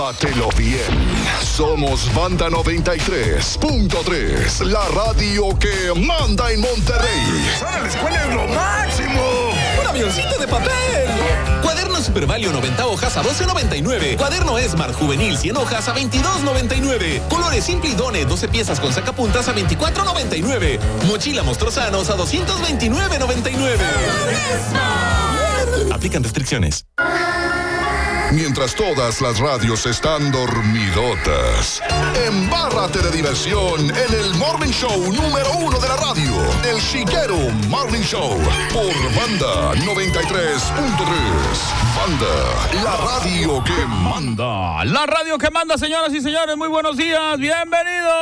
Pátelo bien. Somos Banda 93.3, la radio que manda en Monterrey. ¡Ahora la escuela es lo máximo! ¡Un avioncito de papel! Cuaderno Super Value 90 hojas a $12.99. Cuaderno Smart Juvenil 100 hojas a $22.99. Colores Simple y Done 12 piezas con sacapuntas a $24.99. Mochila Mostrozanos a $229.99. Aplican restricciones. Mientras todas las radios están dormidotas, embárrate de diversión en el Morning Show número 1 de la radio, el Chiquero Morning Show, por Banda 93.3. Banda, la radio que manda. La radio que manda, señoras y señores, muy buenos días, bienvenidos.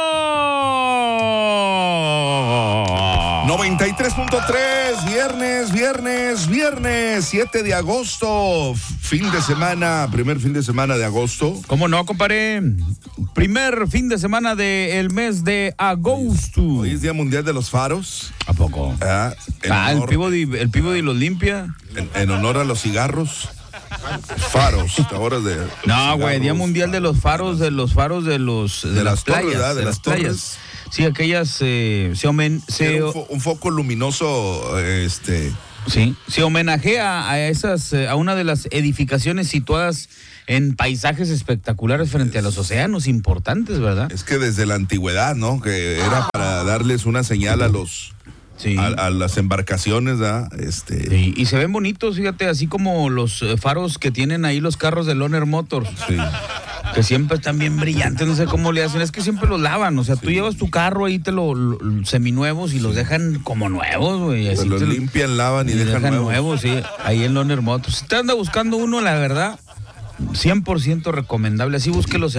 93.3, viernes, 7 de agosto, primer fin de semana de agosto. ¿Cómo no, compadre? Primer fin de semana del mes de agosto. Hoy es Día Mundial de los Faros. ¿A poco? El Peabody los limpia. En honor a los cigarros. Faros, ahora de... No, güey, Día Mundial de los faros, de las torres, playas, ¿verdad? de las playas. Sí, aquellas un foco luminoso, Sí, se homenajea a esas, a una de las edificaciones situadas en paisajes espectaculares frente a los océanos importantes, ¿verdad? Es que desde la antigüedad, ¿no? Que era para darles una señal a los... Sí. A las embarcaciones, ¿verdad? Sí, y se ven bonitos, fíjate, así como los faros que tienen ahí los carros de Loner Motors. Sí. Que siempre están bien brillantes, no sé cómo le hacen, es que siempre los lavan, o sea, tú llevas tu carro ahí, te lo seminuevos y los dejan como nuevos, güey. Pues los limpian, lavan y dejan nuevos. Sí, ahí en Loner Motors. Si te anda buscando uno, la verdad, 100% recomendable, así búsquelos en